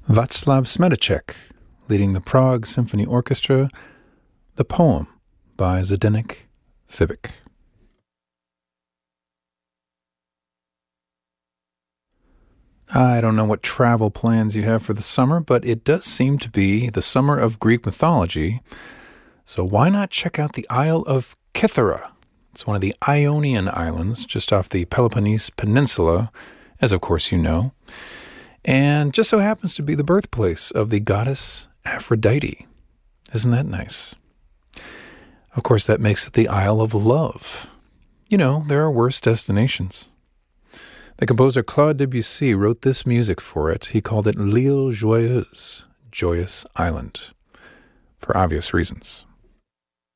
Václav Smedeček, leading the Prague Symphony Orchestra, the poem by Zdeněk Fibik. I don't know what travel plans you have for the summer, but it does seem to be the summer of Greek mythology, so why not check out the Isle of Kythera? It's one of the Ionian Islands, just off the Peloponnese Peninsula, as of course you know, and just so happens to be the birthplace of the goddess Aphrodite. Isn't that nice? Of course, that makes it the Isle of Love. You know, there are worse destinations. The composer Claude Debussy wrote this music for it. He called it L'Île Joyeuse, Joyous Island, for obvious reasons.